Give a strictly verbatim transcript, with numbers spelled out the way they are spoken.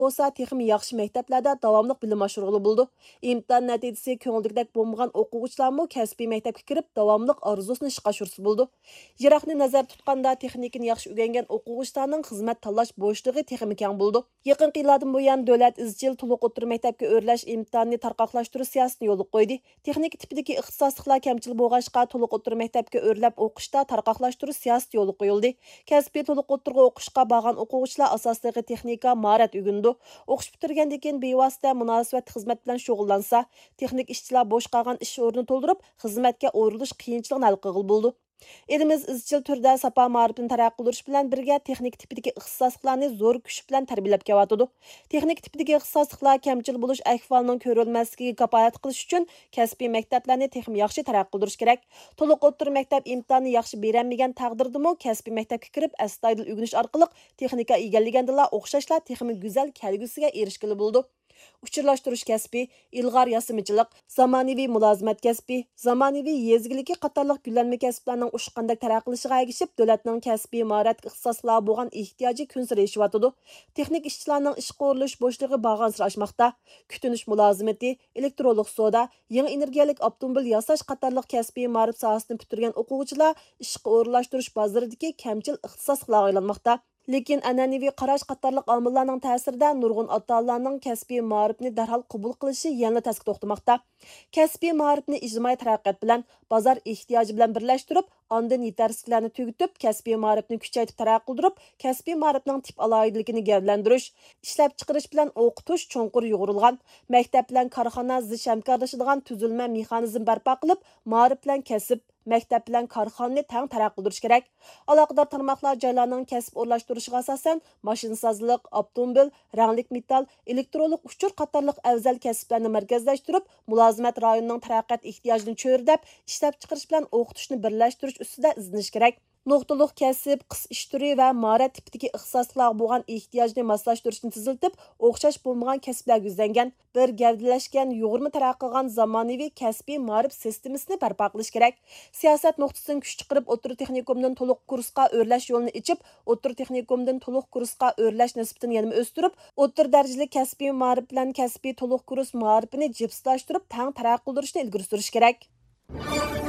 bo'lsa, texmi yaxshi maktablarda davomli bilim oshirg'ili bo'ldi. İmtihan natijasi ko'ngildagidek bo'lmagan o'quvchilarmi kasbiy maktabga kirib, davomli orzusini ishga oshirsa bo'ldi. Yiroqni nazar tutganda texnikani yaxshi o'rgangan o'quvchilarning xizmat tanlash bo'shligi texmi keng bo'ldi. Yaqinqi yillardan buyon davlat izchil to'liq o'rta maktabga o'rlash imtihonini tarqoqlashtirish siyosatini yo'lga qo'ydi. Texnik tipidagi ixtisosliklar kamchil bo'lg'achqa to'liq o'rta maktabga o'rlab o'qishda tarqoqlashtirish siyosati yo'lga qo'yildi. Kasbiy to'liq o'rtaga o'qishga borgan o'quvchilar asosligi texnika mahorat o'rgandi. O'qish bitirgandan keyin bevosita munosabat xizmat bilan shug'ullansa, texnik ishchilar bo'sh qolgan ish o'rnini to'ldirib, xizmatga o'rilish qiyinchiligini hal qilib bo'ldi. Elimiz izchil turda sapa ma'rifini taraqqiy qildirish bilan birga texnik tipidagi ixtisosliklarni zo'r kuch bilan tarbiyalab kelyotdi. Texnik tipidagi ixtisosliklar kamchil bo'lish ahvolining ko'rilmasligiga kafolat qilish uchun kasbiy maktablarni texnik yaxshi taraqqiy qildirish kerak. To'liq o'rta maktab imtihonini yaxshi berolmagan taqdirdami kasbiy maktabga kirib astoydil o'rganish orqali texnika egallagandala o'xshashlar texnik go'zal kelgusiga erishgili bo'ldi. Uchirlashtirish kasbi, ilg'or yasimichilik, zamonaviy mulozimat kasbi, zamonaviy yezgiligi qatorliq gullanma kasblarning ushqandak taraqqilishiga ergishib, davlatning kasbiy mahorat ixtisoslari bo'lgan ehtiyoji kun sari eshiyotidu. Texnik ishchilarning ish qo'rilish bo'shligi bag'ansir oshmoqda. Kutinish mulozimati, elektronlik soda, yangi energiyalik avtomobil yasash qatorliq kasbiy ma'rif sohasini bitirgan o'quvchilar ishga o'rinlashtirish bozoridagi kamchil ixtisoslarga aylanmoqda. Lekin an'anaviy qarash qatorliq omillarning ta'sirida nurg'un ota-onalarning kasbiy ma'rifni darhol qabul qilishi yana tasga to'xtamoqda. Kasbiy ma'rifni ijtimoiy taraqqiyot bilan, bozor ehtiyoji bilan birlashtirib, ondan yetarsiliklarni tugitib, kasbiy ma'rifni kuchaytirib taraqqiy qildirib, kasbiy ma'rifning tip alohidligini gavdalantirish, ishlab chiqarish bilan o'qitish cho'nqur yo'g'rilgan, maktab bilan korxona zich hamkorlashadigan tuzilma mexanizm barpo qilib, ma'rif bilan kasb maktab bilan korxonani tang taraqqiy qildirish kerak. Aloqador tarmoqlar joylarning kasb o'rlashtirishiga asosan mashinsozlik, avtomobil, ranglik metall, elektronlik uchur qatorliq afzal kasblarni markazlashtirib, mulozimat rayonining taraqqiyot ehtiyojini cho'rdab, ishlab chiqarish bilan o'qitishni birlashtirish ustida izlanish kerak. Nuqtaliq kasb, qis ish turi va mahorat tipidagi ixtisosliklar bo'lgan ehtiyojni moslashtirishni tiziltib, o'xshash bo'lmagan kasblarga yuzlangan, bir gavdalashgan, yo'g'irma taraqqiy qilgan zamonaviy kasbiy ma'rif sistemasini barpo qilish kerak. Siyosat nuqtasidan kuch chiqarib, o'rta texnikumdan to'liq kursga o'rlash yo'lini ichib, o'rta texnikumdan to'liq kursga o'rlash nisbatini yana o'stirib, o'rta darajali kasbiy ma'rif bilan kasbiy to'liq kurs ma'rifini jipslashtirib, tang taraqqiy qildirishni ilgari surish kerak.